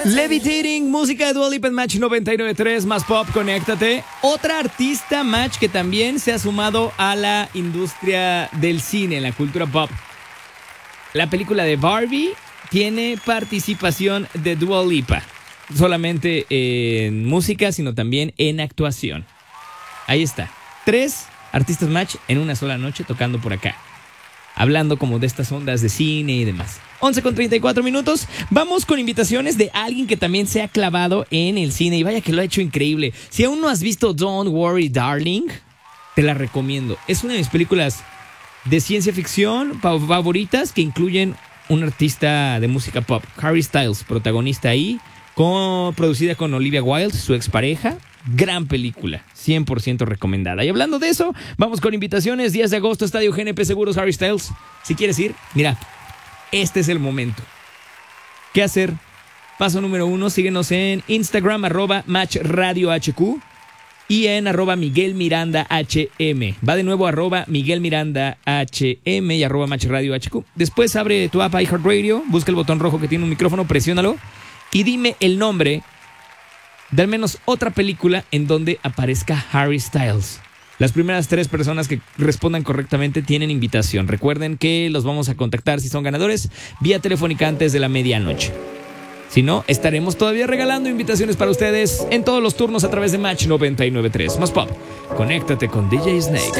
Levitating, música de Dua Lipa en Match 99.3, más pop, conéctate. Otra artista, Match, que también se ha sumado a la industria del cine, la cultura pop. La película de Barbie tiene participación de Dua Lipa. Solamente en música, sino también en actuación. Ahí está. 3 artistas Match en una sola noche tocando por acá. Hablando como de estas ondas de cine y demás. 11:34. Vamos con invitaciones de alguien que también se ha clavado en el cine. Y vaya que lo ha hecho increíble. Si aún no has visto Don't Worry Darling, te la recomiendo. Es una de mis películas de ciencia ficción favoritas, que incluyen un artista de música pop, Harry Styles, protagonista ahí, producida con Olivia Wilde, su expareja. Gran película, 100% recomendada. Y hablando de eso, vamos con invitaciones. 10 de agosto, Estadio GNP Seguros, Harry Styles. Si quieres ir, mira, este es el momento. ¿Qué hacer? Paso número 1, síguenos en Instagram, @MatchRadioHQ y en @MiguelMirandaHM. Va de nuevo @MiguelMirandaHM y @MatchRadioHQ. Después abre tu app iHeartRadio, busca el botón rojo que tiene un micrófono, presiónalo y dime el nombre de al menos otra película en donde aparezca Harry Styles. Las primeras 3 personas que respondan correctamente tienen invitación. Recuerden que los vamos a contactar si son ganadores vía telefónica antes de la medianoche. Si no, estaremos todavía regalando invitaciones para ustedes en todos los turnos a través de Match 99.3. Más pop, conéctate con DJ Snake.